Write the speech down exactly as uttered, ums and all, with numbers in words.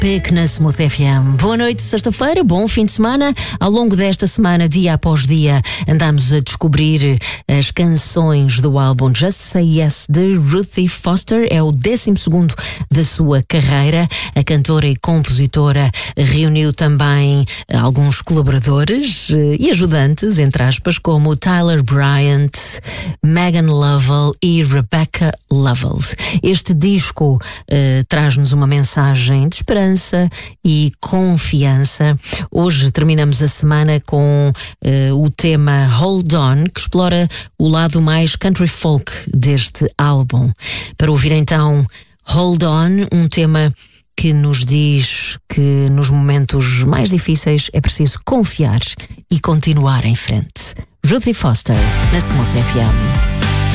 Pick na Smooth F M. Boa noite, sexta-feira, bom fim de semana. Ao longo desta semana, dia após dia, andamos a descobrir as canções do álbum Just Say Yes de Ruthie Foster. É o décimo segundo da sua carreira. A cantora e compositora reuniu também alguns colaboradores e ajudantes, entre aspas, como Tyler Bryant, Megan Lovell e Rebecca Lovell. Este disco uh, traz-nos uma mensagem de esperança e confiança. Hoje terminamos a semana com uh, o tema Hold On, que explora o lado mais country folk deste álbum. Para ouvir então Hold On, um tema que nos diz que nos momentos mais difíceis é preciso confiar e continuar em frente. Ruthie Foster, na Smooth F M.